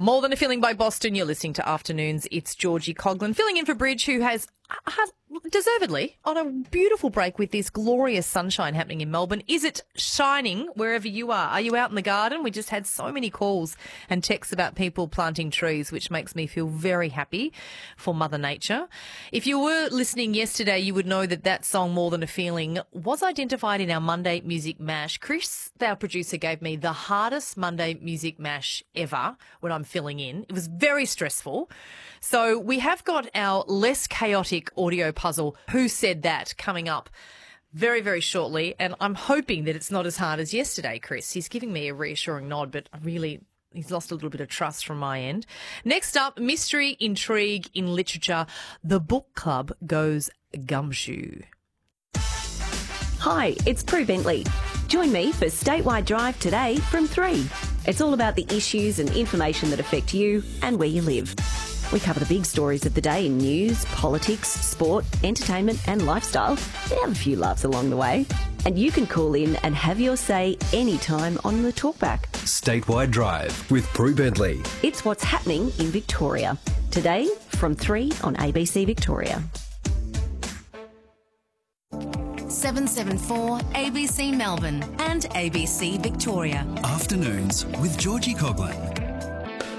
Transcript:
More Than a Feeling by Boston. You're listening to Afternoons. It's Georgie Coghlan filling in for Bridge, who has deservedly on a beautiful break with this glorious sunshine happening in Melbourne. Is it shining wherever you are? Are you out in the garden? We just had so many calls and texts about people planting trees, which makes me feel very happy for Mother Nature. If you were listening yesterday, you would know that song, More Than a Feeling, was identified in our Monday Music Mash. Chris, our producer, gave me the hardest Monday Music Mash ever when I'm filling in. It was very stressful. So we have got our less chaotic audio puzzle, Who Said That, coming up very, very shortly. And I'm hoping that it's not as hard as yesterday, Chris. He's giving me a reassuring nod, but he's lost a little bit of trust from my end. Next up, mystery, intrigue in literature. The book club goes gumshoe. Hi, it's Prue Bentley. Join me for Statewide Drive today from 3. It's all about the issues and information that affect you and where you live. We cover the big stories of the day in news, politics, sport, entertainment and lifestyle. We have a few laughs along the way. And you can call in and have your say anytime on the Talkback. Statewide Drive with Prue Bentley. It's what's happening in Victoria. Today from 3 on ABC Victoria. 774 ABC Melbourne and ABC Victoria. Afternoons with Georgie Coghlan.